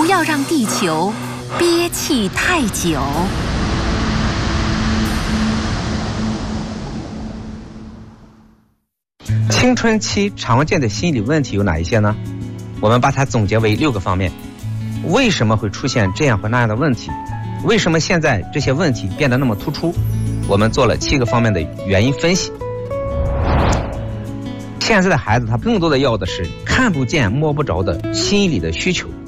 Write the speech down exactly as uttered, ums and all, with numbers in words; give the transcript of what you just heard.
不要让地球憋气太久。 青春期常见的心理问题有哪一些呢？我们把它总结为六个方面。为什么会出现这样或那样的问题？为什么现在这些问题变得那么突出？我们做了七个方面的原因分析。现在的孩子他更多的要的是看不见摸不着的心理的需求。